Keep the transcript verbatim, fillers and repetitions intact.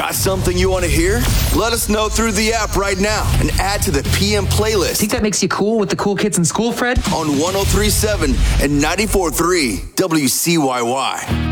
Got something you want to hear? Let us know through the app right now and add to the P M playlist. Think that makes you cool with the cool kids in school, Fred? On one oh three point seven and ninety-four point three W C Y Y.